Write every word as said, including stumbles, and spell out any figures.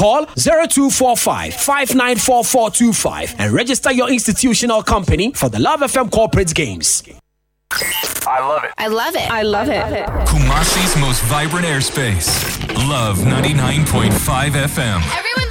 Call zero two four five, five nine four four two five and register your institutional company for the Love F M Corporate Games. I love it. I love it. I love it. Kumasi's most vibrant airspace. Love ninety-nine point five F M. Everyone